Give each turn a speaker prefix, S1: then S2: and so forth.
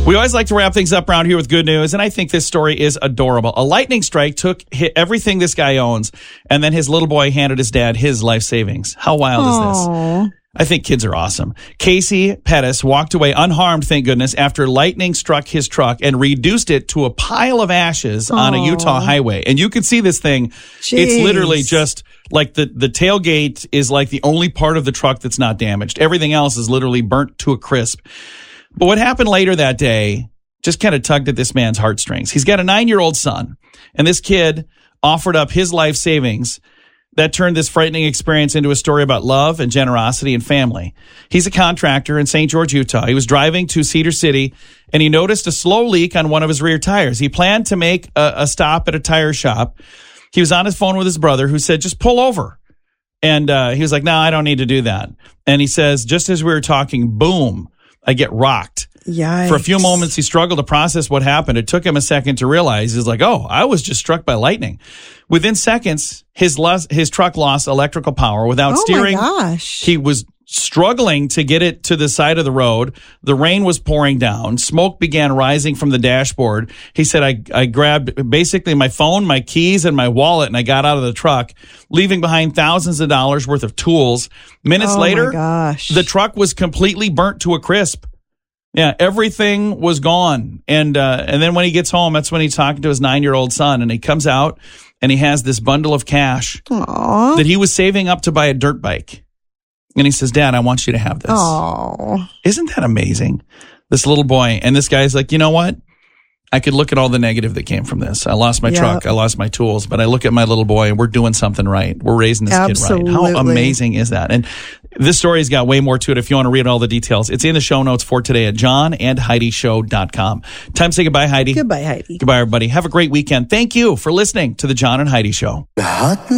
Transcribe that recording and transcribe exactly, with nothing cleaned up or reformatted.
S1: We always like to wrap things up around here with good news, and I think this story is adorable. A lightning strike took hit everything this guy owns, and then his little boy handed his dad his life savings. How wild
S2: Aww.
S1: is this? I think kids are awesome. Casey Pettis walked away unharmed, thank goodness, after lightning struck his truck and reduced it to a pile of ashes Aww. on a Utah highway. And you can see this thing.
S2: Jeez.
S1: It's literally just like the, the tailgate is like the only part of the truck that's not damaged. Everything else is literally burnt to a crisp. But what happened later that day just kind of tugged at this man's heartstrings. He's got a nine-year-old son, and this kid offered up his life savings. That turned this frightening experience into a story about love and generosity and family. He's a contractor in Saint George, Utah. He was driving to Cedar City, and he noticed a slow leak on one of his rear tires. He planned to make a, a stop at a tire shop. He was on his phone with his brother, who said, just pull over. And uh, he was like, no, I don't need to do that. And he says, just as we were talking, boom, I get rocked.
S2: Yikes.
S1: For a few moments, he struggled to process what happened. It took him a second to realize. He's like, oh, I was just struck by lightning. Within seconds, his los- his truck lost electrical power without
S2: oh
S1: steering.
S2: My gosh.
S1: He was struggling to get it to the side of the road. The rain was pouring down. Smoke began rising from the dashboard. He said, I, I grabbed basically my phone, my keys, and my wallet, and I got out of the truck, leaving behind thousands of dollars worth of tools. Minutes
S2: oh
S1: later,
S2: my gosh.
S1: the truck was completely burnt to a crisp. Yeah, everything was gone. And uh, and then when he gets home, that's when he's talking to his nine-year-old son. And he comes out and he has this bundle of cash
S2: Aww.
S1: that he was saving up to buy a dirt bike. And he says, Dad, I want you to have this.
S2: Aww.
S1: Isn't that amazing? This little boy. And this guy's like, you know what? I could look at all the negative that came from this. I lost my
S2: Yep.
S1: truck. I lost my tools. But I look at my little boy and we're doing something right. We're raising this
S2: Absolutely.
S1: kid right. How amazing is that? And this story's got way more to it. If you want to read all the details, it's in the show notes for today at john and heidi show dot com. Time to say goodbye, Heidi.
S2: Goodbye, Heidi.
S1: Goodbye, everybody. Have a great weekend. Thank you for listening to the John and Heidi Show.